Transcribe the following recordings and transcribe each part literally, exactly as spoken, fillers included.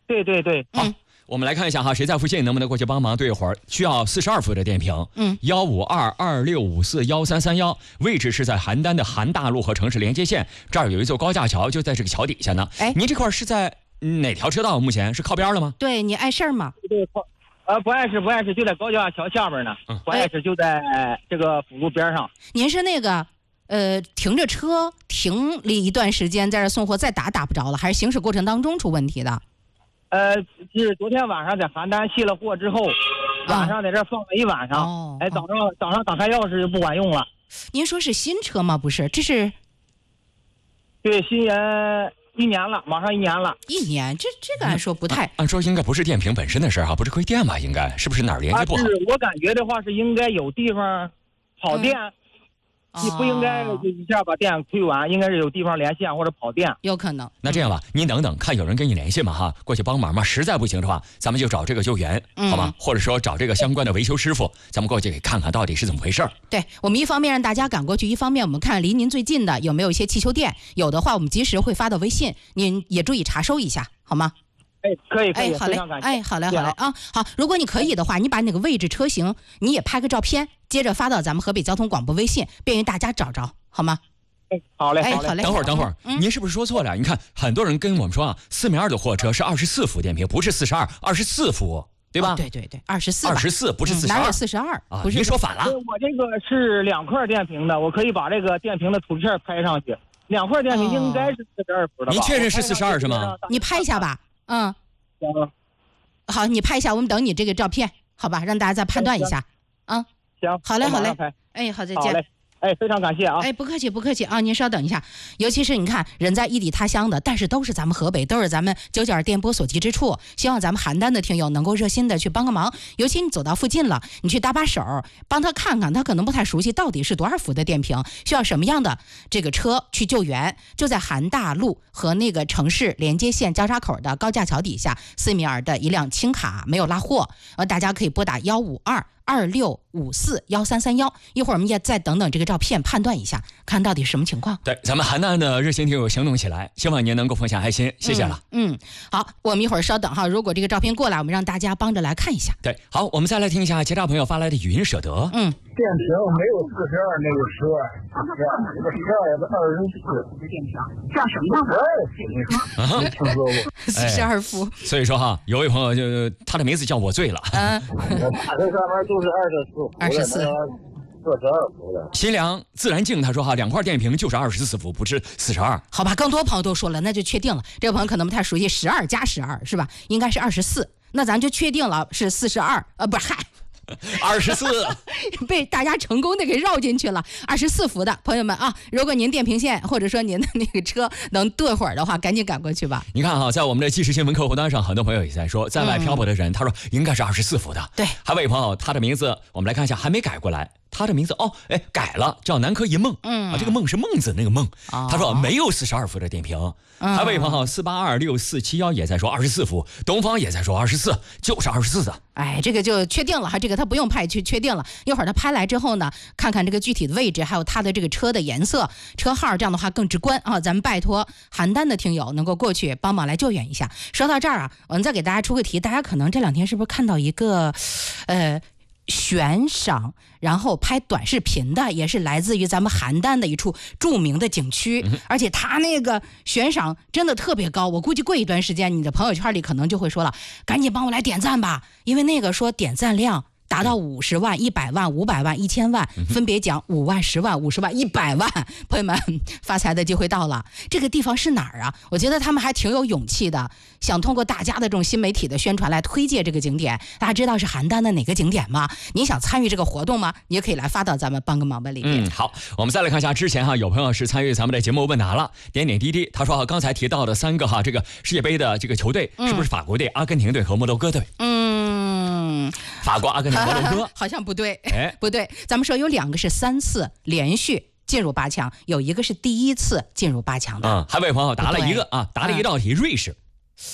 对对对， 好。 嗯我们来看一下哈，谁在附近能不能过去帮忙对一会儿？需要四十二伏的电瓶， 嗯， 幺五二二六五四幺三三幺，位置是在邯郸的邯大路和城市连接线，这儿有一座高架桥，就在这个桥底下呢。 哎， 您这块是在哪条车道？目前是靠边了吗？ 对你碍事儿吗？ 对，呃，不碍事，不碍事，就在高架桥下面呢。 嗯， 不碍事，就在这个辅路边上。 您是那个呃停着车停了一段时间在这送货，再打打不着了，还是行驶过程当中出问题的？ 呃，是昨天晚上在邯郸卸了货之后，晚上在这放了一晚上， 哦、 哎，早上早上打开钥匙就不管用了。 您说是新车吗？不是，这是对，新人一年了，马上一年了。 一年，这这个按说不太、 嗯、按说应该不是电瓶本身的事儿哈，不是亏电吧？应该是不是哪儿连接不好？ 啊、是我感觉的话是应该有地方跑电。嗯你不应该一下把电亏完，应该是有地方连线或者跑电， 有可能。 那这样吧，您等等，看有人跟你联系嘛哈，过去帮忙嘛。实在不行的话，咱们就找这个救援， 嗯、 好吧？或者说找这个相关的维修师傅，咱们过去给看看到底是怎么回事。 对，我们一方面让大家赶过去，一方面我们看离您最近的有没有一些汽修店，有的话我们及时会发到微信，您也注意查收一下，好吗？ 哎，可以，可以， 哎，好嘞，哎，好嘞，好嘞啊，好，如果你可以的话，你把那个位置、车型，你也拍个照片，接着发到咱们河北交通广播微信，便于大家找着，好吗？ 哎，好嘞， 哎，好嘞。 等会儿，等会儿，嗯、您是不是说错了？你看，很多人跟我们说啊，四米二的货车是二十四伏电瓶，不是四十二，二十四伏，对吧？ 哦、对对对，二十四， 二十四不是四十二， 哪有四十二啊？ 不是， 您说反了。 我这个是两块电瓶的，我可以把这个电瓶的图片拍上去。两块电瓶应该是四十二伏的吧？ 您确认是四十二是吗？ 你拍一下吧，嗯。 行。 好，你拍一下，我们等你这个照片，好吧，让大家再判断一下，啊， 行， 好嘞，好嘞，哎，好，再见， 好嘞，哎，非常感谢啊， 哎，不客气，不客气啊，您稍等一下，尤其是你看，人在异地他乡的，但是都是咱们河北，都是咱们九九二电波所及之处，希望咱们邯郸的听友能够热心的去帮个忙，尤其你走到附近了，你去搭把手，帮他看看，他可能不太熟悉到底是多少伏的电瓶，需要什么样的这个车去救援，就在邯大路和那个城市连接线交叉口的高架桥底下，四米二的一辆轻卡没有拉货，呃，大家可以拨打幺五二二六五四幺三三幺，一会儿我们也再等等这个照片判断一下，看到底是什么情况。 对，咱们邯郸的热心听友行动起来，希望您能够奉献爱心，谢谢了。 嗯，嗯好，我们一会儿稍等哈，如果这个照片过来，我们让大家帮着来看一下。 对，好，我们再来听一下其他朋友发来的语音舍得。 嗯， 电瓶没有四十二那个十二，这个十二也是二十四，电瓶叫什么？十二，没听说过。 四十二伏。 所以说哈，有位朋友就他的名字叫我醉了。 嗯， 他这上面就是二十四伏， 二十四。 四十二伏的。 新良自然静他说哈，两块电瓶就是二十四伏，不是四十二。 好吧，更多朋友都说了，那就确定了。这个朋友可能不太熟悉，十二加十二是吧？应该是二十四，那咱就确定了是四十二。呃，不是，嗨。 二十四被大家成功的给绕进去了。二十四伏的朋友们啊，如果您电瓶线或者说您的那个车能对会儿的话，赶紧赶过去吧。 你看哈，在我们的即时新闻客户端上，很多朋友也在说，在外漂泊的人，嗯、他说应该是二十四伏的。 对， 还有一位朋友，他的名字我们来看一下，还没改过来。他的名字哦，哎，改了，叫南柯一梦。 嗯啊，这个梦是孟子那个梦。 哦、 他说没有四十二伏的电瓶。嗯、还有一位朋友四八二六四七幺也在说二十四伏，东方也在说二十四，就是二十四的。 哎，这个就确定了哈，这个他不用派去确定了。一会儿他拍来之后呢，看看这个具体的位置，还有他的这个车的颜色、车号，这样的话更直观啊。咱们拜托邯郸的听友能够过去帮忙来救援一下。说到这儿啊，我们再给大家出个题，大家可能这两天是不是看到一个，呃。悬赏然后拍短视频的，也是来自于咱们邯郸的一处著名的景区、嗯、而且他那个悬赏真的特别高，我估计过一段时间你的朋友圈里可能就会说了，赶紧帮我来点赞吧，因为那个说点赞量达到五十万、一百万、五百万、一千万，分别奖五万、十万、五十万、一百万。朋友们，发财的机会到了。这个地方是哪儿啊？我觉得他们还挺有勇气的，想通过大家的这种新媒体的宣传来推介这个景点。大家知道是邯郸的哪个景点吗？你想参与这个活动吗？你也可以来发到咱们帮个忙吧里面。 嗯，好，我们再来看一下之前哈，有朋友是参与咱们的节目问答了，点点滴滴。他说刚才提到的三个哈，这个世界杯的这个球队、嗯、是不是法国队、阿根廷队和摩洛哥队？ 嗯， 法国、阿根廷、摩洛哥好像不对， 哎， 不对，咱们说有两个是三次连续进入八强，有一个是第一次进入八强的。 嗯，还有位朋友答了一个啊，答了一道题，瑞士。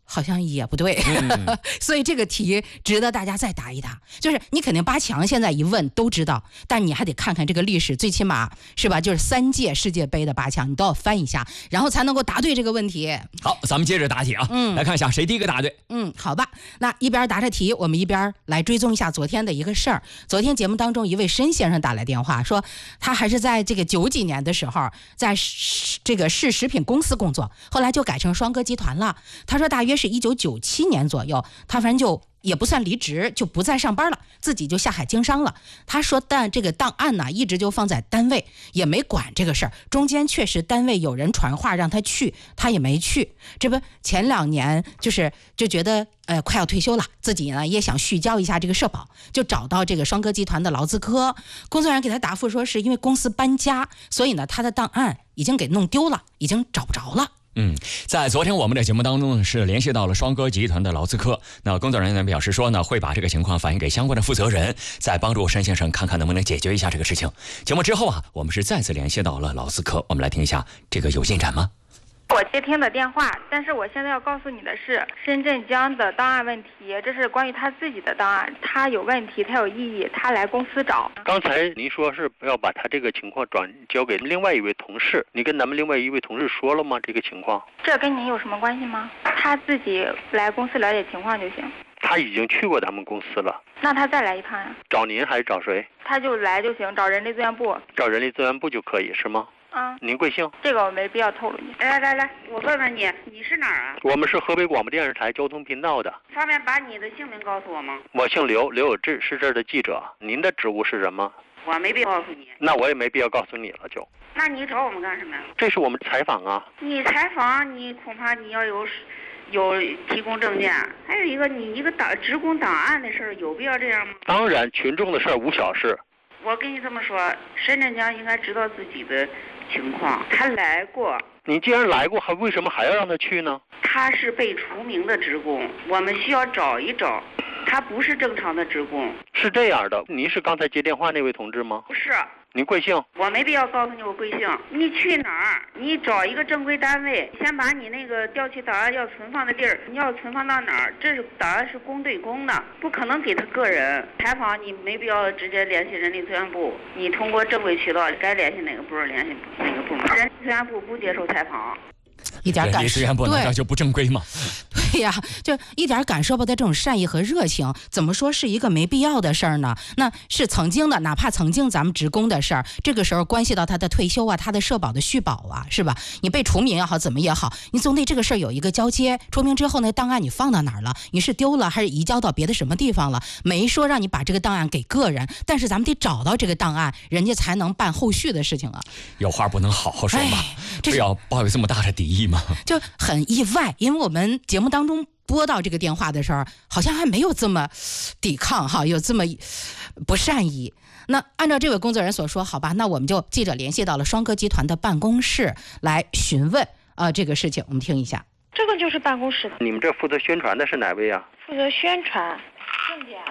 好像也不对，嗯、所以这个题值得大家再答一答。就是你肯定八强现在一问都知道，但你还得看看这个历史，最起码是吧？就是三届世界杯的八强，你都要翻一下，然后才能够答对这个问题。 好，咱们接着答题啊，嗯，来看一下谁第一个答对。 嗯，好吧，那一边答着题，我们一边来追踪一下昨天的一个事儿。昨天节目当中，一位申先生打来电话说，他还是在这个九几年的时候，在这个市食品公司工作，后来就改成双歌集团了。他说大约是一九九七年左右，他反正就也不算离职，就不再上班了，自己就下海经商了。他说但这个档案呢一直就放在单位，也没管这个事儿，中间确实单位有人传话让他去，他也没去。这不前两年就是就觉得呃快要退休了，自己呢也想续交一下这个社保，就找到这个双歌集团的劳资科，工作人员给他答复说是因为公司搬家，所以呢他的档案已经给弄丢了，已经找不着了。 嗯，在昨天我们的节目当中是联系到了双歌集团的劳资科，那工作人员表示说呢，会把这个情况反映给相关的负责人，再帮助申先生看看能不能解决一下这个事情。节目之后啊，我们是再次联系到了劳资科，我们来听一下这个有进展吗？ 我接听的电话，但是我现在要告诉你的是，深圳江的档案问题，这是关于他自己的档案，他有问题，他有异议，他来公司找。 刚才您说是要把他这个情况转交给另外一位同事，你跟咱们另外一位同事说了吗？这个情况？ 这跟您有什么关系吗？他自己来公司了解情况就行。 他已经去过咱们公司了。 那他再来一趟呀？ 找您还是找谁？ 他就来就行，找人力资源部。 找人力资源部就可以是吗？ 啊， 您贵姓？ 这个我没必要透露你。 来来来，我问问你，你是哪儿啊？ 我们是河北广播电视台交通频道的。 方便把你的姓名告诉我吗？ 我姓刘，刘有志，是这儿的记者。您的职务是什么？ 我没必要告诉你。 那我也没必要告诉你了，就。 那你找我们干什么呀？ 这是我们采访啊。 你采访，你恐怕你要有有提供证件，还有一个你一个档职工档案的事儿，有必要这样吗？ 当然，群众的事儿无小事。 我跟你这么说，申振江应该知道自己的情况，他来过。 你既然来过，还为什么还要让他去呢？ 他是被除名的职工，我们需要找一找，他不是正常的职工。 是这样的，您是刚才接电话那位同志吗？ 不是。 您贵姓？ 我没必要告诉你我贵姓。你去哪儿？你找一个正规单位，先把你那个调取档案要存放的地儿，你要存放到哪儿？这是档案是公对公的，不可能给他个人采访。你没必要直接联系人力资源部，你通过正规渠道该联系哪个部联系哪个部门。人力资源部不接受采访。 一点感受， 人力资源部难道就不正规吗？ 对呀，就一点感受不到这种善意和热情，怎么说是一个没必要的事儿呢？那是曾经的，哪怕曾经咱们职工的事儿，这个时候关系到他的退休啊，他的社保的续保啊，是吧？你被除名也好，怎么也好，你总得这个事儿有一个交接。除名之后呢，档案你放到哪儿了？你是丢了还是移交到别的什么地方了？没说让你把这个档案给个人，但是咱们得找到这个档案，人家才能办后续的事情啊。 有话不能好好说吗？非要抱有这么大的敌意吗？ 就很意外，因为我们节目当中拨到这个电话的时候，好像还没有这么抵抗哈，有这么不善意。那按照这位工作人员所说，好吧，那我们就记者联系到了双歌集团的办公室来询问呃这个事情，我们听一下。 这个就是办公室的。 你们这负责宣传的是哪位啊？ 负责宣传。郑姐，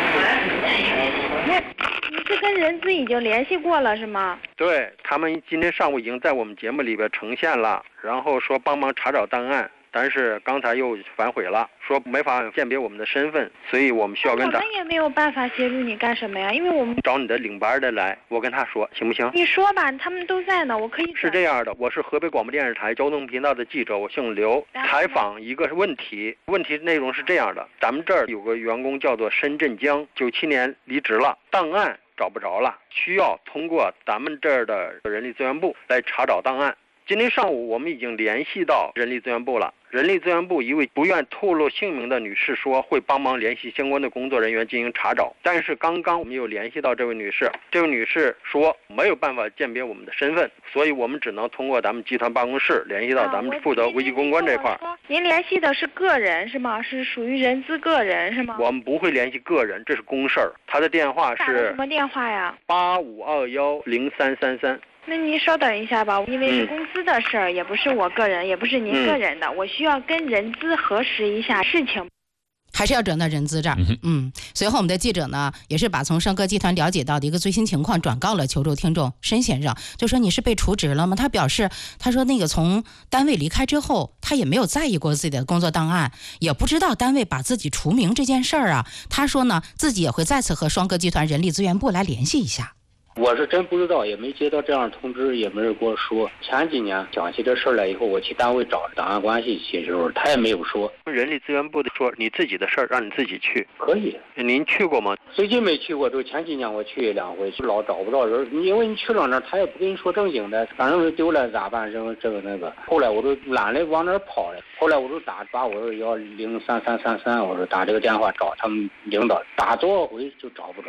你是跟人资已经联系过了是吗？ 对，他们今天上午已经在我们节目里边呈现了，然后说帮忙查找档案，但是刚才又反悔了，说没法鉴别我们的身份，所以我们需要跟他。 我们也没有办法协助你干什么呀，因为我们找你的领班的来，我跟他说行不行？ 你说吧，他们都在呢，我可以。 是这样的，我是河北广播电视台交通频道的记者，我姓刘，采访一个问题，问题内容是这样的，咱们这儿有个员工叫做申振江，九七年离职了，档案找不着了，需要通过咱们这儿的人力资源部来查找档案。今天上午我们已经联系到人力资源部了，人力资源部一位不愿透露姓名的女士说会帮忙联系相关的工作人员进行查找，但是刚刚我们又联系到这位女士，这位女士说没有办法鉴别我们的身份，所以我们只能通过咱们集团办公室联系到咱们负责危机公关这块。 啊、您联系的是个人是吗？是属于人资个人是吗？ 我们不会联系个人，这是公事儿。他的电话是什么电话呀？ 八五二幺零三三三。 那您稍等一下吧，因为是公司的事儿、嗯，也不是我个人，也不是您个人的、嗯，我需要跟人资核实一下事情。 还是要转到人资这儿。嗯, 嗯，随后我们的记者呢，也是把从双哥集团了解到的一个最新情况转告了求助听众申先生，就说你是被除职了吗？他表示，他说那个从单位离开之后，他也没有在意过自己的工作档案，也不知道单位把自己除名这件事儿啊。他说呢，自己也会再次和双哥集团人力资源部来联系一下。 我是真不知道，也没接到这样的通知，也没人跟我说。前几年讲起这事儿来以后，我去单位找档案关系去的时候，他也没有说。 人力资源部的说你自己的事儿让你自己去， 可以。 您去过吗？ 最近没去过，就前几年我去两回，老找不着人，因为你去了那儿，他也不跟你说正经的，反正丢了咋办？这个这个那个。后来我都懒得往那儿跑了，后来我就打把我说要零三三三三，我说打这个电话找他们领导，打多少回就找不着。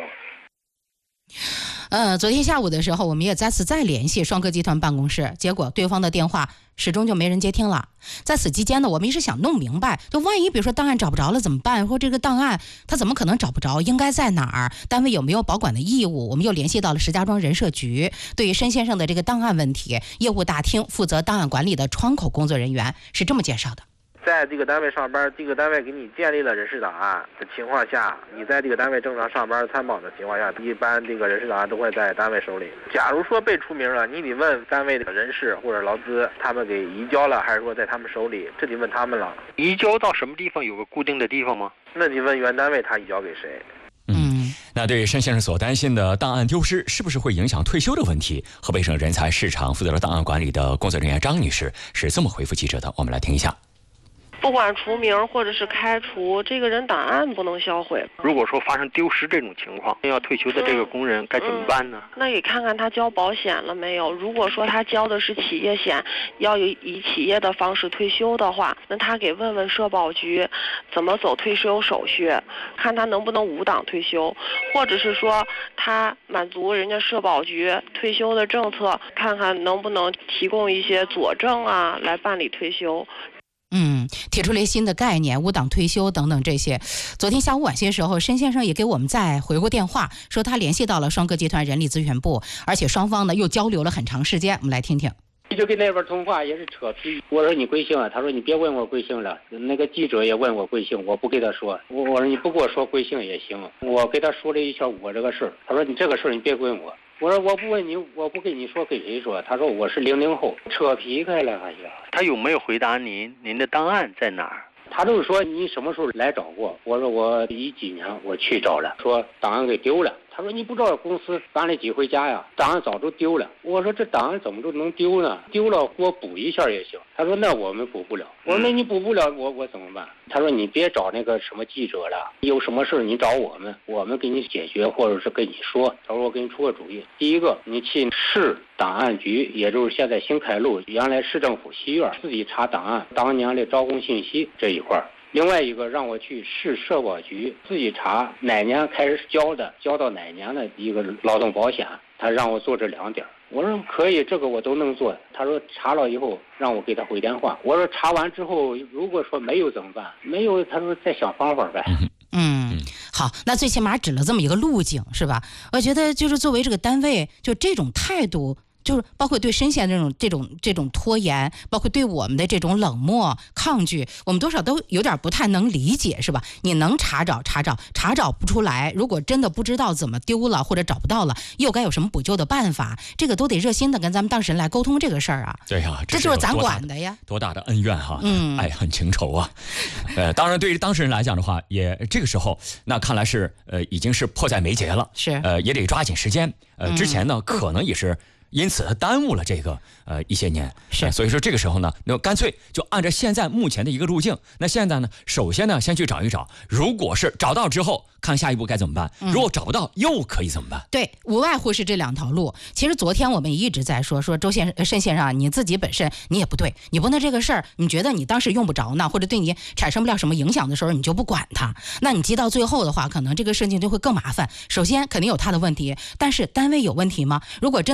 呃，昨天下午的时候，我们也再次再联系双哥集团办公室，结果对方的电话始终就没人接听了。在此期间呢，我们也是想弄明白，就万一比如说档案找不着了怎么办，或这个档案它怎么可能找不着，应该在哪儿，单位有没有保管的义务。我们又联系到了石家庄人社局，对于申先生的这个档案问题，业务大厅负责档案管理的窗口工作人员是这么介绍的。 在这个单位上班，这个单位给你建立了人事档案的情况下，你在这个单位正常上班参保的情况下，一般这个人事档案都会在单位手里。假如说被除名了，你得问单位的人事或者劳资，他们给移交了，还是说在他们手里，这得问他们了。 移交到什么地方？有个固定的地方吗？ 那你问原单位他移交给谁？ 嗯，那对于申先生所担心的档案丢失是不是会影响退休的问题，河北省人才市场负责档案管理的工作人员张女士是这么回复记者的，我们来听一下。 不管除名或者是开除，这个人档案不能销毁。 如果说发生丢失这种情况，要退休的这个工人该怎么办呢？ 嗯嗯、那也看看他交保险了没有。如果说他交的是企业险，要以以企业的方式退休的话，那他给问问社保局怎么走退休手续，看他能不能无档退休，或者是说他满足人家社保局退休的政策，看看能不能提供一些佐证啊，来办理退休。 嗯，提出了新的概念，无档退休等等这些。昨天下午晚些时候，申先生也给我们再回过电话，说他联系到了双哥集团人力资源部，而且双方呢又交流了很长时间。我们来听听。 就跟那边通话也是扯皮，我说你贵姓啊？他说你别问我贵姓了。那个记者也问我贵姓，我不给他说。我我说你不给我说贵姓也行。我给他说了一下我这个事儿，他说你这个事儿你别问我。我说我不问你，我不跟你说，给谁说？他说我是零零后，扯皮开了还行。 他有没有回答您？您的档案在哪儿？ 他就是说你什么时候来找过？我说我一几年我去找了，说档案给丢了。他说你不知道公司搬了几回家呀？档案早就丢了。我说这档案怎么就能丢呢？丢了给我补一下也行。他说那我们补不了。我说那你补不了，我我怎么办？他说你别找那个什么记者了，有什么事你找我们，我们给你解决，或者是跟你说。他说我给你出个主意，第一个你去市档案局，也就是现在新开路原来市政府西院自己查档案当年的招工信息这一块。另外一个让我去市社保局自己查哪年开始交的，交到哪年的一个劳动保险，他让我做这两点。我说可以，这个我都能做。他说查了以后让我给他回电话。我说查完之后如果说没有怎么办？没有，他说再想方法呗。 嗯，好，那最起码指了这么一个路径，是吧？我觉得就是作为这个单位，就这种态度。就是包括对申先这种这种这种拖延，包括对我们的这种冷漠抗拒，我们多少都有点不太能理解，是吧？你能查找查找查找不出来，如果真的不知道怎么丢了或者找不到了，又该有什么补救的办法？这个都得热心的跟咱们当事人来沟通这个事儿啊。 对呀、啊， 这就是咱管的呀。 多大的恩怨哈、啊， 嗯， 爱恨情仇啊。呃，当然对于当事人来讲的话，也这个时候那看来是呃已经是迫在眉睫了， 是呃也得抓紧时间。呃，之前呢、嗯、可能也是。因此他耽误了这个呃一些年， 是、 呃、所以说这个时候呢，那干脆就按照现在目前的一个路径。那现在呢，首先呢，先去找一找，如果是找到之后，看下一步该怎么办。如果找不到，又可以怎么办？ 对，无外乎是这两条路。其实昨天我们也一直在说，说周先生、申先生，你自己本身你也不对，你不能这个事儿，你觉得你当时用不着呢，或者对你产生不了什么影响的时候，你就不管它。那你急到最后的话，可能这个事情就会更麻烦。首先肯定有他的问题，但是单位有问题吗？如果真的是在单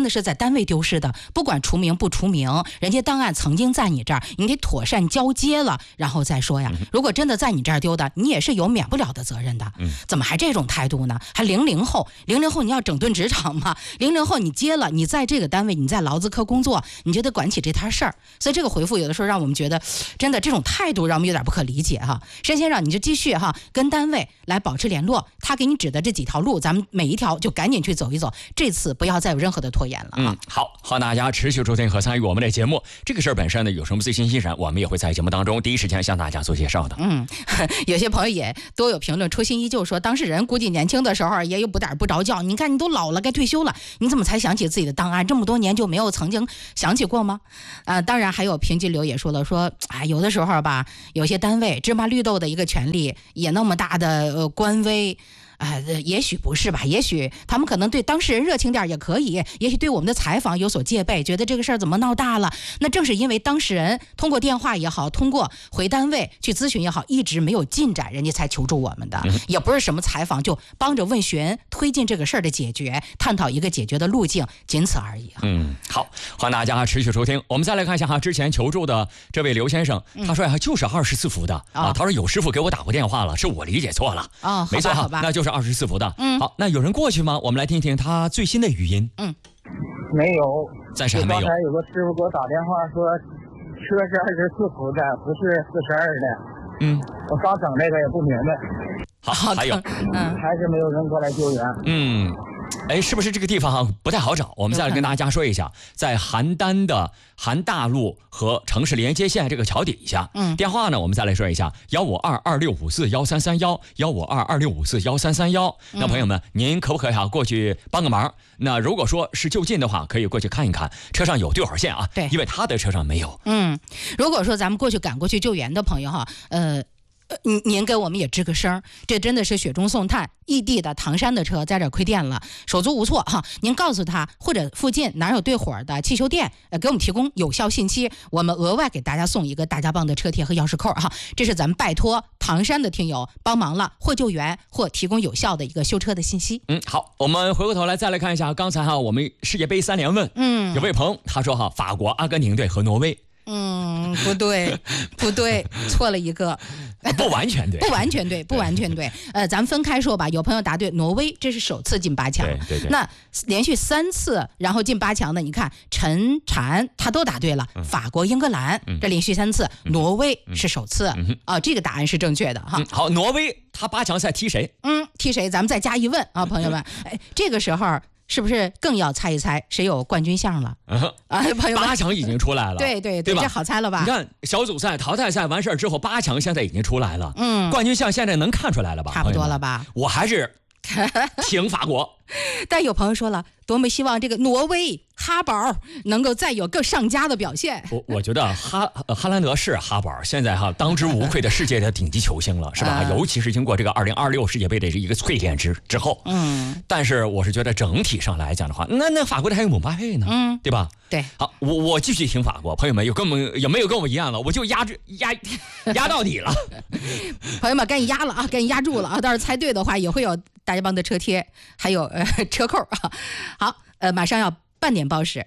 单位丢失的，不管除名不除名，人家档案曾经在你这儿，你得妥善交接了，然后再说呀。如果真的在你这儿丢的，你也是有免不了的责任的。怎么还这种态度呢？还零零后，零零后你要整顿职场嘛？零零后你接了，你在这个单位，你在劳资科工作，你就得管起这摊事儿。所以这个回复有的时候让我们觉得，真的这种态度让我们有点不可理解哈。申先生，你就继续哈，跟单位来保持联络，他给你指的这几条路，咱们每一条就赶紧去走一走，这次不要再有任何的拖延了啊。 嗯，好，欢迎大家持续收听和参与我们的节目。这个事儿本身呢，有什么最新进展，我们也会在节目当中第一时间向大家做介绍的。 嗯，有些朋友也都有评论，初心依旧说，当事人估计年轻的时候也有不点不着觉。你看，你都老了，该退休了，你怎么才想起自己的档案？这么多年就没有曾经想起过吗？啊、呃，当然还有平吉流也说了，说啊，有的时候吧，有些单位芝麻绿豆的一个权利，也那么大的呃官威。啊、呃，也许不是吧，也许他们可能对当事人热情点也可以，也许对我们的采访有所戒备，觉得这个事儿怎么闹大了。那正是因为当事人通过电话也好，通过回单位去咨询也好，一直没有进展，人家才求助我们的，嗯、也不是什么采访，就帮着问询推进这个事儿的解决，探讨一个解决的路径，仅此而已。 嗯，好，欢迎大家持续收听。我们再来看一下哈，之前求助的这位刘先生，他说呀，就是二十四伏的、嗯、啊，他说有师傅给我打过电话了，是我理解错了。 哦， 没错好吧， 那就是二十四伏的。 嗯， 好，那有人过去吗？我们来听听他最新的语音。 嗯， 没有， 暂时还没有。 刚才有个师傅给我打电话说，车是二十四伏的，不是四十二的。 嗯， 我刚整这个也不明白。 好，还有， 嗯， 还是没有人过来救援。 嗯。哎，是不是这个地方不太好找？我们再来跟大家说一下，在邯郸的邯大路和城市连接线这个桥底下， 嗯， 电话呢，我们再来说一下，幺五二二六五四幺三三幺，幺五二二六五四幺三三幺。那朋友们，您可不可以啊过去帮个忙？那如果说是就近的话，可以过去看一看，车上有对号线啊， 对， 因为他的车上没有。 嗯，如果说咱们过去赶过去救援的朋友哈，呃。您您给我们也吱个声，这真的是雪中送炭，异地的唐山的车在这亏电了，手足无措哈。您告诉他，或者附近哪有对火的汽修店，呃，给我们提供有效信息，我们额外给大家送一个大家棒的车贴和钥匙扣哈。这是咱们拜托唐山的听友帮忙了，或救援或提供有效的一个修车的信息。 嗯，好，我们回过头来再来看一下，刚才哈我们世界杯三连问， 嗯， 有位朋友他说哈，法国、阿根廷队和挪威。 嗯，不对，不对，错了一个， 不完全对， 不完全对，不完全对。呃，咱们分开说吧。有朋友答对，挪威这是首次进八强， 对对对。 那连续三次然后进八强的，你看陈婵他都答对了。嗯、法国、英格兰、嗯、这连续三次，嗯、挪威是首次啊、嗯哦，这个答案是正确的哈、 嗯。好，挪威他八强赛踢谁？ 嗯，踢谁？咱们再加一问啊，朋友们。哎，这个时候。是不是更要猜一猜谁有冠军相了？啊，朋友们， 八强已经出来了， 对对对吧？ 这好猜了吧？ 你看小组赛、淘汰赛完事儿之后，八强现在已经出来了， 嗯， 冠军相现在能看出来了吧？ 差不多了吧？ 我还是挺法国， 但有朋友说了，多么希望这个挪威哈堡能够再有更上佳的表现。 我我觉得哈哈兰德是哈堡现在哈当之无愧的世界的顶级球星了，是吧？呃、尤其是经过这个二零二六世界杯的一个淬炼之之后， 嗯。 但是我是觉得整体上来讲的话，那那法国的还有姆巴佩呢， 嗯， 对吧？ 对。 好，我我继续听法国，朋友们有跟我们有没有跟我一样了？我就压住压压到底了。 朋友们赶紧压了啊，赶紧压住了啊！到时候猜对的话，也会有大家帮的车贴，还有呃车扣啊。好，呃，马上要半点报时。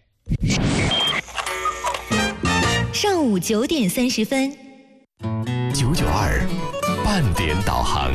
上午九点三十分， 九九二半点导航。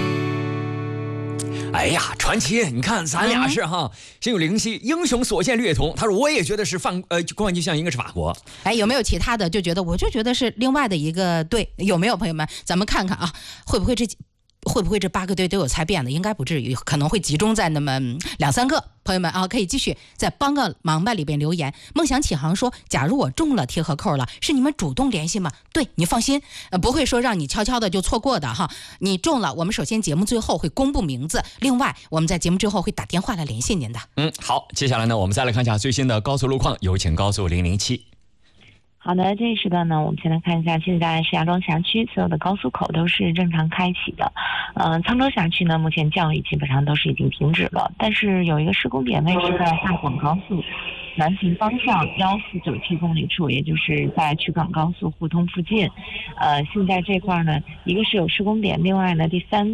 哎呀，传奇！你看咱俩是哈，心有灵犀，英雄所见略同。他说我也觉得是范呃冠军相应该是法国。 哎，有没有其他的就觉得我就觉得是另外的一个队？有没有朋友们？咱们看看啊，会不会这会不会这八个队都有猜遍的？应该不至于，可能会集中在那么两三个。朋友们啊，可以继续在帮个忙吧里边留言。梦想启航说，假如我中了贴和扣了，是你们主动联系吗？对，你放心，呃，不会说让你悄悄的就错过的哈。你中了，我们首先节目最后会公布名字，另外我们在节目之后会打电话来联系您的。 嗯，好，接下来呢，我们再来看一下最新的高速路况，有请高速零零七。 好的，这一时段呢，我们先来看一下，现在石家庄辖区所有的高速口都是正常开启的。嗯、呃，沧州辖区呢，目前降雨基本上都是已经停止了，但是有一个施工点位是在大广高速南平方向一四九七公里处，也就是在曲港高速互通附近。呃，现在这块呢，一个是有施工点，另外呢，第三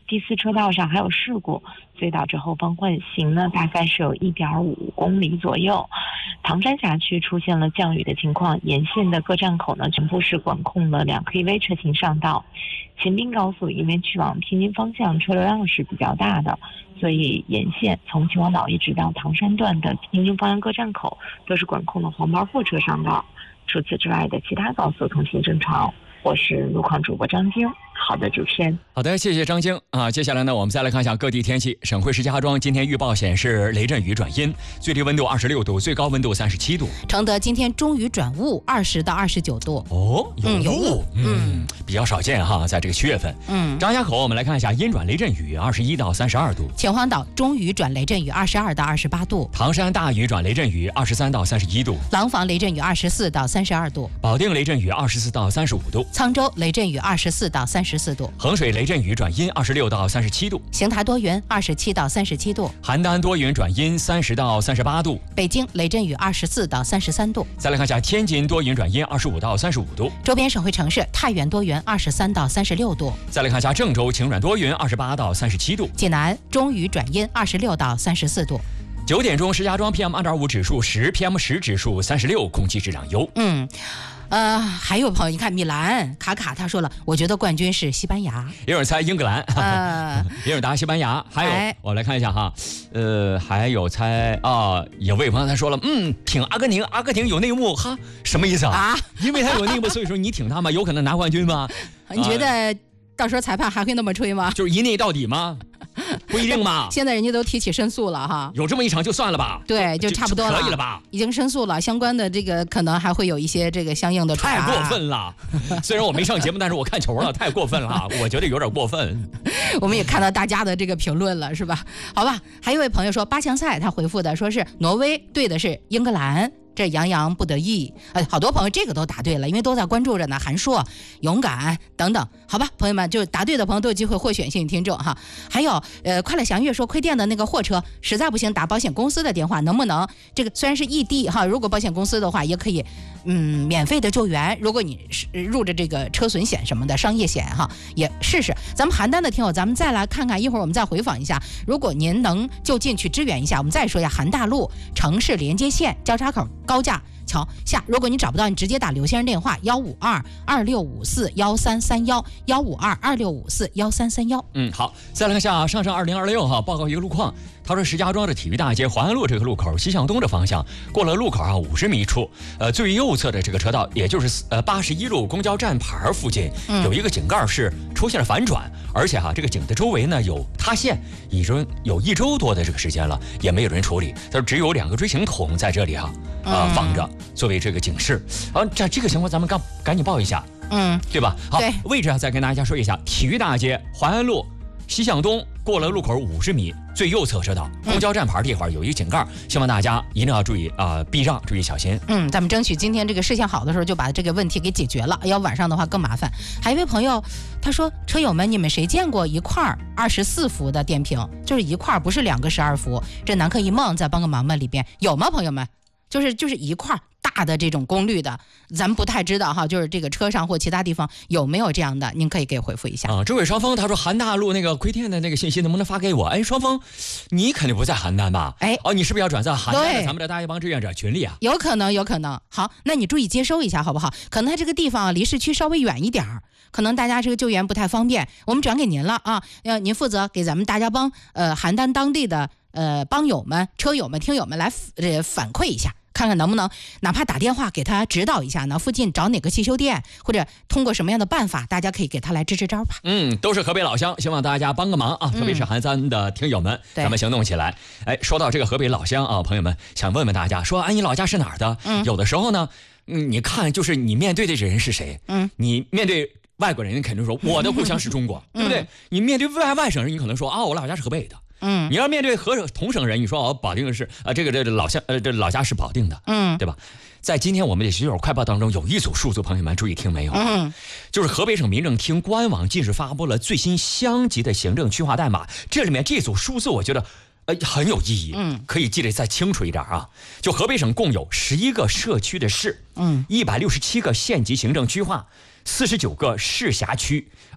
第四车道上还有事故，所以导致后方缓行呢，大概是有一点五公里左右。唐山辖区出现了降雨的情况，沿线的各站口呢全部是管控了两 K V 车型上道。秦滨高速因为去往天津方向车流量是比较大的，所以沿线从秦皇岛一直到唐山段的天津方向各站口都是管控了黄牌货车上道。除此之外的其他高速通行正常。我是路况主播张晶。好的，主持人。 好的，谢谢张晶啊。接下来呢，我们再来看一下各地天气。省会石家庄今天预报显示雷阵雨转阴，最低温度二十六度，最高温度三十七度。 承德今天中雨转雾，二十到二十九度。 哦，有雾， 嗯，有雾， 嗯，比较少见哈，在这个七月份。 嗯， 张家口我们来看一下阴转雷阵雨，二十一到三十二度。 秦皇岛中雨转雷阵雨，二十二到二十八度。 唐山大雨转雷阵雨，二十三到三十一度。 廊坊雷阵雨，二十四到三十二度。 保定雷阵雨，二十四到三十五度。 沧州雷阵雨，二十四到三十四度。 衡水雷阵雨转阴，二十六到三十七度。 邢台多云，二十七到三十七度。 邯郸多云转阴，三十到三十八度。 北京雷阵雨，二十四到三十三度。 再来看一下天津多云转阴，二十五到三十五度。 周边省会城市太原多云，二十三到三十六度。 再来看一下郑州晴转多云，二十八到三十七度。 济南中雨转阴，二十六到三十四度。 九点钟，石家庄 P M 二点五 指数十 ，P M 十 指数三十六，空气质量优。 嗯。呃，还有朋友，你看米兰卡卡他说了，我觉得冠军是西班牙， 也有人猜英格兰，呃、也有人答西班牙，还有、哎、我来看一下哈，呃，还有猜啊，有位朋友他说了，嗯，挺阿根廷，阿根廷有内幕哈，什么意思啊？啊，因为他有内幕，所以说你挺他吗？有可能拿冠军吗？ 你觉得、呃、到时候裁判还会那么吹吗？ 就是一内到底吗？不一定吧。 现在人家都提起申诉了哈， 有这么一场就算了吧。 对，就差不多了， 可以了吧？ 已经申诉了，相关的这个可能还会有一些这个相应的处罚。 太过分了！虽然我没上节目，但是我看球了，太过分了，我觉得有点过分。 我们也看到大家的这个评论了，是吧？好吧，还有一位朋友说八强赛，他回复的说是挪威对的是英格兰。这洋洋不得意，呃，好多朋友这个都答对了，因为都在关注着呢。韩硕、勇敢等等，好吧，朋友们，就答对的朋友都有机会获选幸运听众哈。还有，呃，快乐祥月说亏电的那个货车实在不行打保险公司的电话，能不能这个虽然是异地哈，如果保险公司的话也可以，嗯，免费的救援。如果你是入着这个车损险什么的商业险哈，也试试。咱们邯郸的听友，咱们再来看看，一会儿我们再回访一下。如果您能就近去支援一下，我们再说一下韩大路城市连接线交叉口高架桥下，如果你找不到，你直接打刘先生电话幺五二二六五四幺三三幺幺五二二六五四幺三三幺。 嗯，好，再来看下上上二零二六哈，报告一个路况。他说石家庄的体育大街环安路这个路口西向东的方向，过了路口啊五十米处，呃最右侧的这个车道，也就是呃八十一路公交站牌附近，有一个井盖是出现了反转，而且哈、啊、这个井的周围呢有塌陷，已经有一周多的这个时间了，也没有人处理。他说只有两个锥形桶在这里哈啊、呃、放着作为这个警示。啊，这这个情况咱们赶赶紧报一下， 嗯， 对吧？好，位置啊再跟大家说一下，体育大街环安路西向东过了路口五十米，最右侧车道公交站牌这块有一个井盖，希望大家一定要注意啊、呃，避让，注意小心。 嗯，咱们争取今天这个视线好的时候就把这个问题给解决了，要晚上的话更麻烦。还有一位朋友他说，车友们，你们谁见过一块二十四伏的电瓶？就是一块，不是两个十二伏。这南柯一梦再帮个忙吧，里边有吗？朋友们，就是就是一块大的这种功率的，咱们不太知道哈，就是这个车上或其他地方有没有这样的，您可以给回复一下。 啊，这位双峰他说韩大路那个亏电的那个信息能不能发给我？哎，双峰，你肯定不在邯郸吧？ 哎， 哦，你是不是要转在邯郸的咱们的大一帮志愿者群里啊？ 有可能，有可能。好，那你注意接收一下好不好？可能他这个地方离市区稍微远一点儿，可能大家这个救援不太方便，我们转给您了啊。呃，您负责给咱们大家帮呃邯郸当地的呃帮友们、车友们、听友们来呃反馈一下。看看能不能哪怕打电话给他指导一下呢？附近找哪个汽修店，或者通过什么样的办法，大家可以给他来支支招吧。 嗯，都是河北老乡，希望大家帮个忙啊！特别是邯郸的听友们，嗯、咱们行动起来。哎，说到这个河北老乡啊，朋友们想问问大家，说哎，你老家是哪儿的？嗯，有的时候呢，嗯，你看就是你面对的人是谁？嗯，你面对外国人，你肯定说我的故乡是中国，对不对？你面对外外省人，你可能说啊，我老家是河北的。嗯，你要面对河同省人，你说哦，保定是啊、呃，这个这老乡呃，这老家是保定的，嗯，对吧？在今天我们的学友快报当中，有一组数字，朋友们注意听没有？嗯，就是河北省民政厅官网近日发布了最新乡级的行政区划代码，这里面这组数字，我觉得呃很有意义，嗯，可以记得再清楚一点啊。就河北省共有十一个社区的市，嗯，一百六十七个县级行政区划。四十九个市辖区，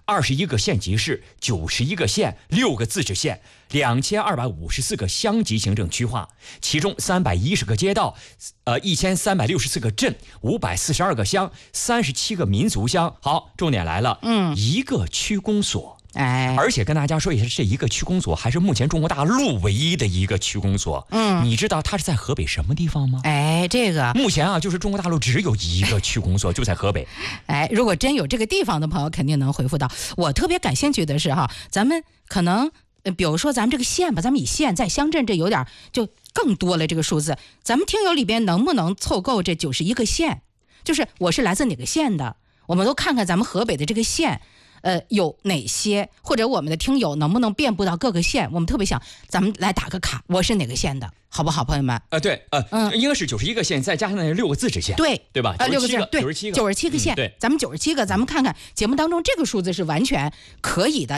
二十一个县级市、九十一个县、六个自治县、两千二百五十四个乡级行政区划，其中三百一十个街道，呃，一千三百六十四个镇，五百四十二个乡，三十七个民族乡。好，重点来了， 嗯， 一个区公所。 哎， 而且跟大家说一下，这一个区公所还是目前中国大陆唯一的一个区公所。 嗯， 你知道它是在河北什么地方吗？ 哎，这个目前啊，就是中国大陆只有一个区公所，就在河北。 哎，如果真有这个地方的朋友，肯定能回复到。我特别感兴趣的是哈，咱们可能，呃比如说咱们这个县吧，咱们以县在乡镇这有点就更多了这个数字。咱们听友里边能不能凑够这九十一个县？就是我是来自哪个县的，我们都看看咱们河北的这个县。呃，有哪些？或者我们的听友能不能遍布到各个县？我们特别想，咱们来打个卡，我是哪个县的，好不好，朋友们？ 呃，对，呃，嗯，应该是九十一个县，再加上那六个自治县， 对， 对吧？ 呃，六个县，对， 九十七个， 九十七个县， 对， 咱们九十七个，咱们看看节目当中这个数字是完全可以的。